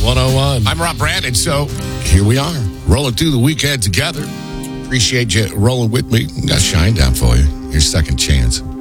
101. I'm Rob Brandon, so Here we are, rolling through the weekend together. Appreciate you rolling with me. Got Shine Down for you. Your second chance.